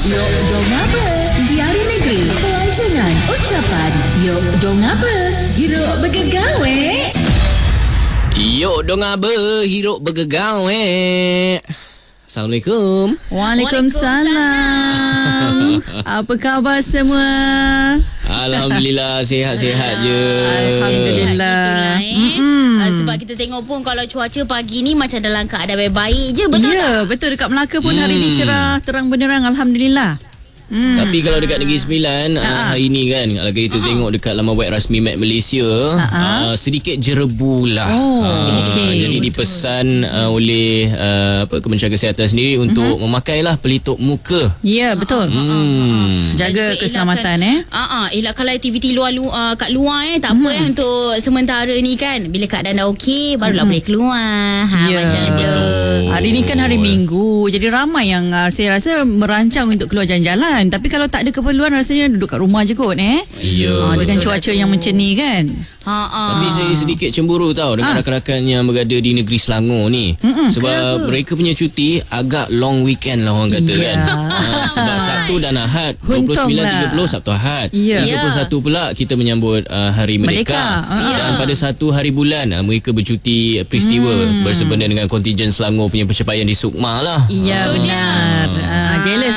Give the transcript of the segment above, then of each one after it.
Yok dong apa? Diari negeri. Pelajaran ucapan. Yok dong apa? Hiruk bergegawe. Yok dong apa? Hiruk bergegawe. Assalamualaikum. Waalaikumsalam. Apa khabar semua? Alhamdulillah sihat-sihat je. Alhamdulillah. Sebab kita tengok pun kalau cuaca pagi ni macam dalam keadaan baik-baik je, betul tak? Ya, betul. Dekat Melaka pun hari ni cerah, terang benderang. Alhamdulillah. Tapi kalau dekat Negeri Sembilan hari ni kan, kalau kita tengok dekat laman web rasmi Met Malaysia, sedikit jerebu lah. Jadi dipesan oleh Kementerian Kesihatan sendiri untuk memakailah pelitup muka. Ya, betul. Jaga keselamatan Elakkanlah aktiviti kat luar tak apa untuk sementara ni kan. Bila keadaan dah okey barulah boleh keluar. Macam tu. Hari ni kan hari Minggu, jadi ramai yang saya rasa merancang untuk keluar jalan-jalan. Tapi kalau tak ada keperluan, rasanya duduk kat rumah je kot dengan cuaca yang macam ni kan. Tapi saya sedikit cemburu tau dengan rakan-rakan yang berada di negeri Selangor ni. Sebab mereka punya cuti agak long weekend lah orang kata kan. Sebab Sabtu dan Ahad 29-30 Sabtu Ahad, 31 pula kita menyambut Hari Merdeka. Dan pada satu hari bulan mereka bercuti peristiwa bersempena dengan kontingen Selangor punya pencapaian di Sukma lah. Ya, benar. Jealous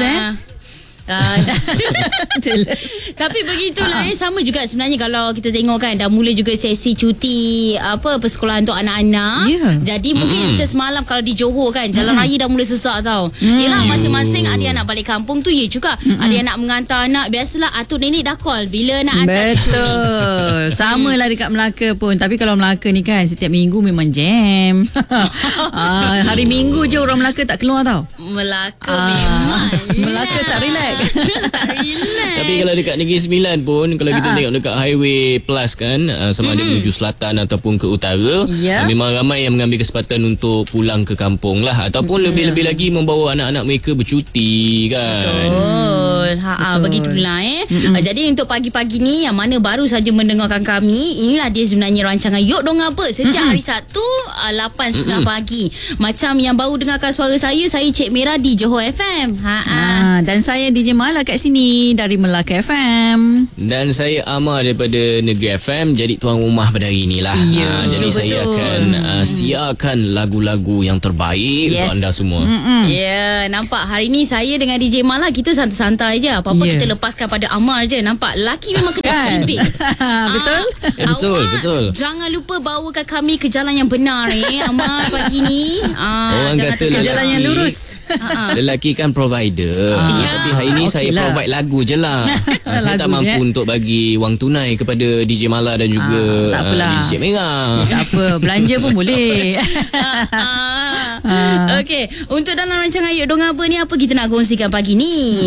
Tapi begitulah sama juga sebenarnya kalau kita tengok kan dah mula juga sesi cuti persekolahan untuk anak-anak. Jadi mungkin macam semalam kalau di Johor kan jalan raya dah mula sesak tau. Yelah masing-masing ada anak balik kampung tu juga. Ada yang nak mengantar anak, biasalah atuk nenek dah call bila nak hantar cucu ni. Betul. Samalah dekat Melaka pun. Tapi kalau Melaka ni kan setiap minggu memang jam. Hari Minggu je orang Melaka tak keluar tau. Melaka memang Melaka tak relax. Tak relax. Tapi kalau dekat Negeri Sembilan pun, kalau kita tengok dekat Highway Plus kan, sama ada menuju selatan ataupun ke utara, memang ramai yang mengambil kesempatan untuk pulang ke kampung lah, ataupun lebih-lebih lagi membawa anak-anak mereka bercuti kan. Betul. Begitulah Jadi untuk pagi-pagi ni yang mana baru saja mendengarkan kami, inilah dia sebenarnya rancangan Yok Dong Apa setiap hari Sabtu 8.30 pagi. Macam yang baru dengarkan suara saya Cik Mira di Johor FM. Dan saya DJ Mala kat sini dari Melaka FM. Dan saya Amar daripada Negeri FM, jadi tuan rumah pada hari inilah. Jadi saya akan siarkan lagu-lagu yang terbaik untuk anda semua. Nampak hari ni saya dengan DJ Mala kita santai-santai je. Apa-apa kita lepaskan pada Amar je. Nampak laki memang kena pimpin. Betul? Betul. Jangan lupa bawakan kami ke jalan yang benar Amar pagi ni. Orang kata jalan yang lurus. Lelaki kan provider. Tapi hari ni saya provide lagu je lah. Saya tak mampu untuk bagi wang tunai kepada DJ Mala dan juga DJ Mira. Tak apa, belanja pun boleh. Okey, untuk dalam rancangan Yok Dong Apa ni, apa kita nak kongsikan pagi ni?